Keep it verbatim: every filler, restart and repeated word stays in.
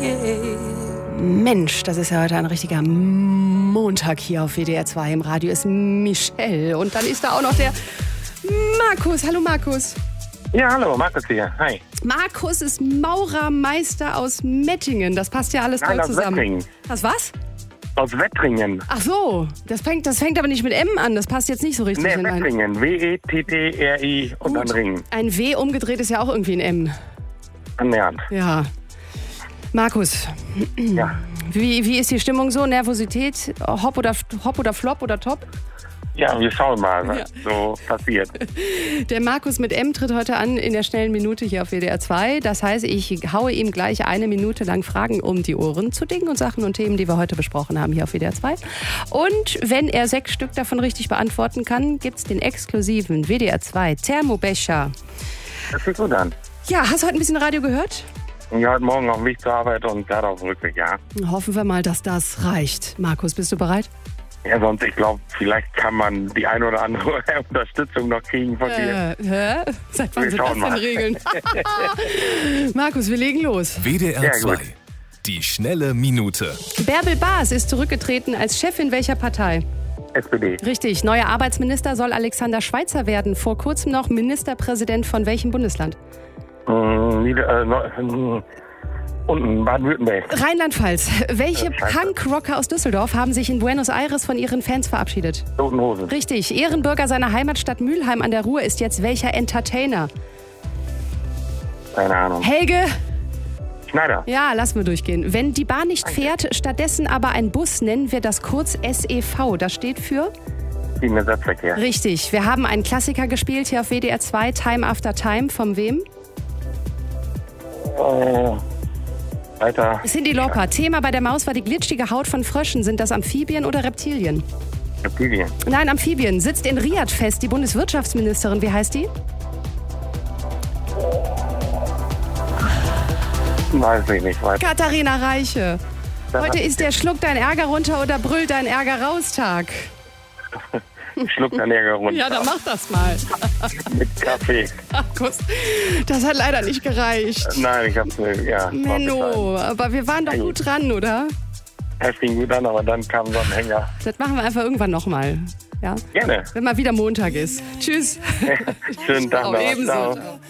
Mensch, das ist ja heute ein richtiger Montag hier auf W D R zwei. Im Radio ist Michelle und dann ist da auch noch der Markus. Hallo Markus. Ja, hallo, Markus hier. Hi. Markus ist Maurermeister aus Mettingen. Das passt ja alles Nein, toll aus zusammen. Wettringen. Das was? Aus Wettringen. Ach so, das fängt, das fängt aber nicht mit M an. Das passt jetzt nicht so richtig. Nee, in ein- Wettringen. W E T T R I und dann Gut. Ringen. Ein W umgedreht ist ja auch irgendwie ein M. Annähernd. Ja. Markus, Ja. wie, wie ist die Stimmung so? Nervosität? Hopp oder, Hopp oder Flop oder Top? Ja, wir schauen mal, was Ja. so passiert. Der Markus mit M tritt heute an in der schnellen Minute hier auf W D R zwei. Das heißt, ich haue ihm gleich eine Minute lang Fragen um die Ohren zu Dingen und Sachen und Themen, die wir heute besprochen haben hier auf W D R zwei. Und wenn er sechs Stück davon richtig beantworten kann, gibt es den exklusiven W D R zwei Thermobecher. Das fühlt gut an. Ja, hast du heute ein bisschen Radio gehört? Ja, heute Morgen auf dem Weg zur Arbeit und gerade auf dem Rückweg, ja. Hoffen wir mal, dass das reicht. Markus, bist du bereit? Ja, sonst, ich glaube, vielleicht kann man die eine oder andere Unterstützung noch kriegen von dir. Äh, hä? Seit wann Wir sind das schauen denn mal. Regeln? Markus, wir legen los. W D R Ja, zwei. gut. Die schnelle Minute. Bärbel Baas ist zurückgetreten als Chefin welcher Partei? S P D. Richtig, neuer Arbeitsminister soll Alexander Schweitzer werden. Vor kurzem noch Ministerpräsident von welchem Bundesland? Hm, Nieder- äh, no- hm, unten, Baden-Württemberg. Rheinland-Pfalz. Welche Äh, Scheiße. Punkrocker aus Düsseldorf haben sich in Buenos Aires von ihren Fans verabschiedet? Toten Hosen. Richtig, Ehrenbürger seiner Heimatstadt Mülheim an der Ruhr ist jetzt welcher Entertainer? Keine Ahnung. Helge? Schneider. Ja, lassen wir durchgehen. Wenn die Bahn nicht fährt, stattdessen aber ein Bus, nennen wir das kurz S E V. Das steht für? Schienenverkehr. Richtig, wir haben einen Klassiker gespielt hier auf W D R zwei, Time After Time. Von wem? Äh, weiter. Cindy Lauper. Thema bei der Maus war die glitschige Haut von Fröschen. Sind das Amphibien oder Reptilien? Reptilien. Nein, Amphibien. Sitzt in Riyadh fest die Bundeswirtschaftsministerin. Wie heißt die? Weiß ich nicht. Weiter. Katharina Reiche. Heute ist der Schluck dein Ärger runter oder brüll dein Ärger raus Tag. Schluck dann Ärger runter. Ja, dann mach das mal. Mit Kaffee. Markus, das hat leider nicht gereicht. Nein, ich hab's nicht. Ja, Menno, aber wir waren doch gut dran, oder? Es fing gut an, aber dann kam so ein Hänger. Das machen wir einfach irgendwann nochmal. Ja? Gerne. Wenn mal wieder Montag ist. Tschüss. Schönen Tag Ciao, noch. ebenso. Ciao. Ciao.